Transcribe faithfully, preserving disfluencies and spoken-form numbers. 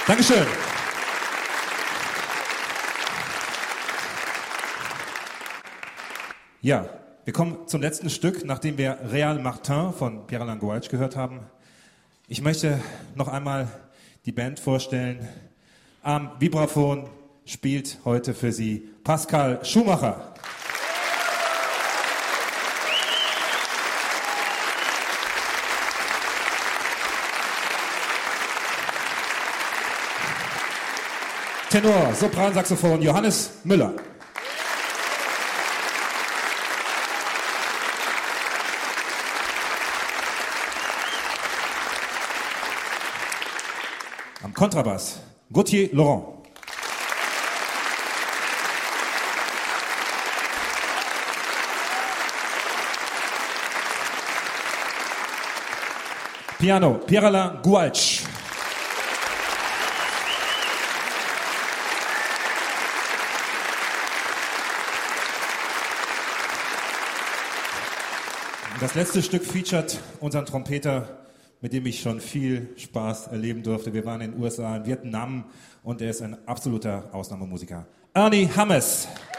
Dankeschön. Ja, wir kommen zum letzten Stück, nachdem wir Réal Martin von Pierre-Alain Gouache gehört haben. Ich möchte noch einmal die Band vorstellen. Am Vibraphon spielt heute für Sie Pascal Schumacher. Tenor, Sopransaxophon Johannes Müller. Am Kontrabass Gauthier Laurent. Piano Pierre-Alain Gouache. Das letzte Stück featuret unseren Trompeter, mit dem ich schon viel Spaß erleben durfte. Wir waren in den U S A, in Vietnam und er ist ein absoluter Ausnahmemusiker. Ernie Hammes.